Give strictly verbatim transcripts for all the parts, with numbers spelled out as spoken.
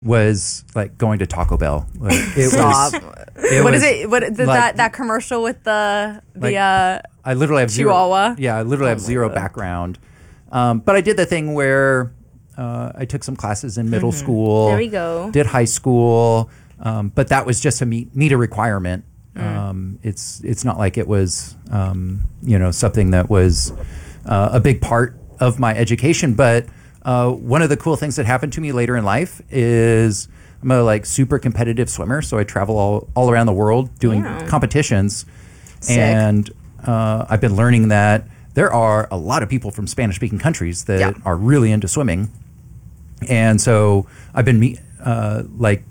was like going to Taco Bell. Like, it Stop. Was, it what was, is it? What the, like, that that commercial with the the like, uh, I literally have Chihuahua? zero. Yeah, I literally have zero background. Um, but I did the thing where uh, I took some classes in middle Mm-hmm. school. There we go. Did high school, um, but that was just to meet meet a requirement. Mm. Um, it's it's not like it was um, you know something that was uh, a big part of my education. But uh, one of the cool things that happened to me later in life is I'm a like super competitive swimmer, so I travel all, all around the world doing Yeah. competitions, Sick. and uh, I've been learning that there are a lot of people from Spanish-speaking countries that Yeah. are really into swimming, and so I've been me uh, like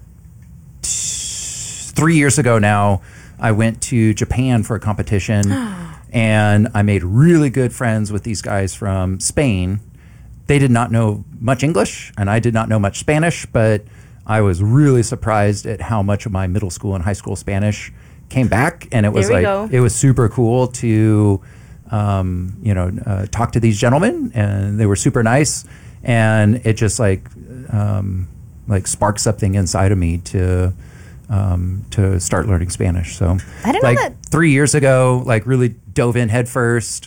t- three years ago now. I went to Japan for a competition, and I made really good friends with these guys from Spain. They did not know much English, and I did not know much Spanish, but I was really surprised at how much of my middle school and high school Spanish came back, and it was There we like go. it was super cool to, um, you know, uh, talk to these gentlemen, and they were super nice, and it just like, um, like sparked something inside of me to, um, to start learning Spanish. So, I didn't know like that- three years ago, like really dove in head first.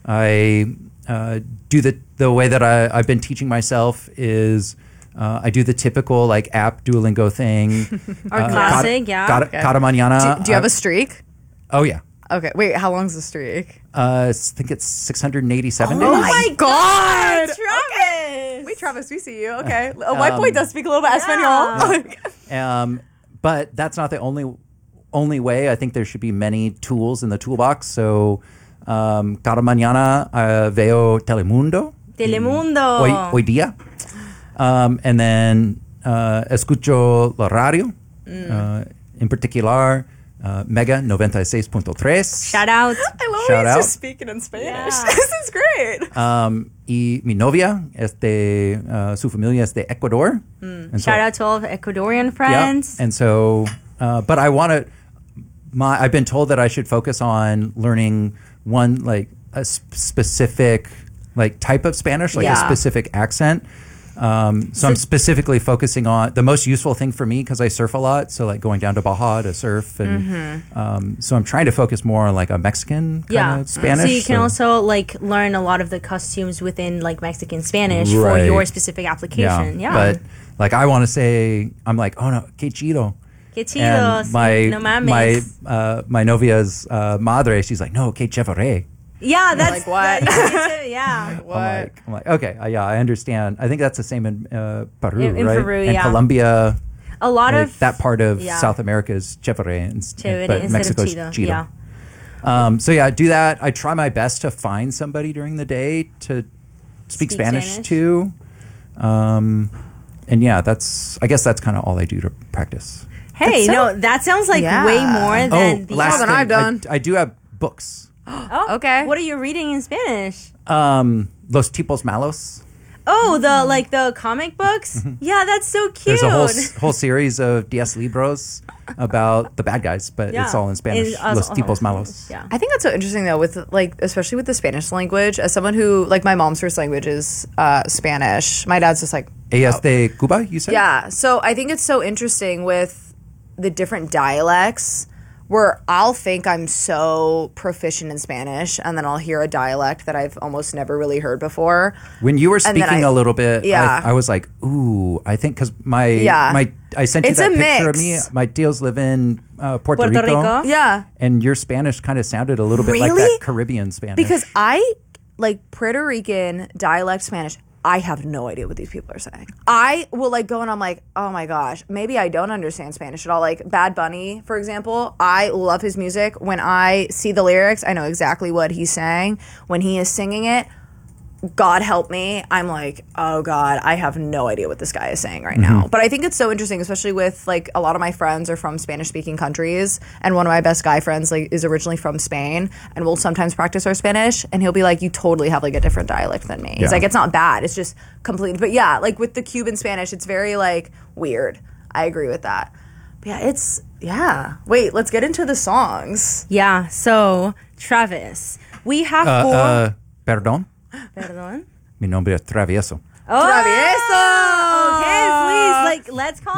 I uh, do the the way that I, I've been teaching myself is. Uh, I do the typical like app Duolingo thing. Our Uh, classic, cada, yeah. Cada, Okay. cada mañana. do, do you have uh, a streak? Oh yeah. Okay, wait. How long's the streak? Uh, I think it's six hundred eighty-seven Oh days. my God, Travis! Wait, Travis, we see you. Okay, a white boy does speak a little bit Espanol. Um, but that's not the only only way. I think there should be many tools in the toolbox. So, um, cada mañana uh, veo Telemundo. Telemundo. Hoy, hoy día. Um, and then uh, escucho la radio, uh, in particular, uh, Mega ninety-seis point three. Shout out. I love Shout he's out. just speaking in Spanish. Yeah. This is great. Um, y mi novia, es de, uh, su familia es de Ecuador. And so- Shout out to all of Ecuadorian Yeah. friends. And so, uh, but I want to. My I've been told that I should focus on learning one like a sp- specific like type of Spanish, like a Yeah. specific accent. Um, so, I'm specifically focusing on the most useful thing for me because I surf a lot. So like going down to Baja to surf, and um, so I'm trying to focus more on like a Mexican kind Yeah. of Spanish. So you can also like learn a lot of the costumes within like Mexican Spanish for Right. your specific application. Yeah. But like I want to say, I'm like, oh no, que chido. Que chido. And sí, my no mames. my uh, my novia's uh, madre, she's like, no, que chévere. yeah, that's like, what? that- you get to- yeah. What? I'm like, I'm like, okay, uh, yeah, I understand. I think that's the same in uh, Peru, In- in right? Peru, and yeah. Colombia, A lot like of that part of yeah. South America is chévere, and, Chévere but instead Mexico's of chido. chido. Yeah. Um, so yeah, I do that. I try my best to find somebody during the day to speak, Speak Spanish, Spanish. to. Um, and yeah, that's I guess that's kind of all I do to practice. Hey, so- no, that sounds like Yeah. way more than oh, the last than thing, I've done. I, I do have books. Oh, Okay. What are you reading in Spanish? Um, Los Tipos Malos. Oh, the like the comic books. Yeah, that's so cute. There's a whole s- whole series of diez libros about the bad guys, but it's Yeah. all in Spanish. In- uh, Los uh, Tipos Malos. Yeah. I think that's so interesting though, with like especially with the Spanish language. As someone who like my mom's first language is uh, Spanish. My dad's just like Ella es de Cuba, you said? yeah. So I think it's so interesting with the different dialects where I'll think I'm so proficient in Spanish and then I'll hear a dialect that I've almost never really heard before. When you were And then speaking I- a little bit, yeah. I, I was like, ooh, I think because my, Yeah. my, I sent you It's that a picture mix. of me. My tios live in uh, Puerto, Puerto Rico. Rico? Yeah. And your Spanish kind of sounded a little bit like Really? that Caribbean Spanish. Because I like Puerto Rican dialect Spanish. I have no idea what these people are saying. I will like go and I'm like, oh my gosh, maybe I don't understand Spanish at all. Like Bad Bunny, for example, I love his music. When I see the lyrics, I know exactly what he's saying. When he is singing it, God help me, I'm like, oh God, I have no idea what this guy is saying right now. But I think it's so interesting, especially with like a lot of my friends are from Spanish speaking countries. And one of my best guy friends like is originally from Spain and we'll sometimes practice our Spanish and he'll be like, you totally have like a different dialect than me. He's Yeah. like, it's not bad. It's just completely, but yeah, like with the Cuban Spanish, it's very like weird. I agree with that. But yeah, it's, yeah. Wait, let's get into the songs. Yeah. So Travis, we have uh, four. uh, perdón, Perdón. mi nombre es Travieso. Oh, Travieso! Okay, please, like, let's call